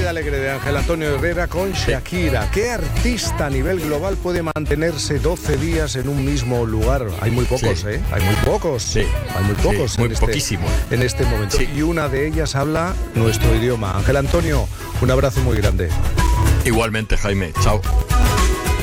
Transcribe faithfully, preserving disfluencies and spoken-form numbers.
alegre de Ángel Antonio Herrera con Shakira. ¿Qué artista a nivel global puede mantenerse doce días en un mismo lugar? Hay muy pocos, sí. ¿eh? Hay muy pocos. Sí. Hay muy pocos. Sí, muy en este, poquísimo. En este momento. Sí. Y una de ellas habla nuestro idioma. Ángel Antonio, un abrazo muy grande. Igualmente, Jaime. Chao.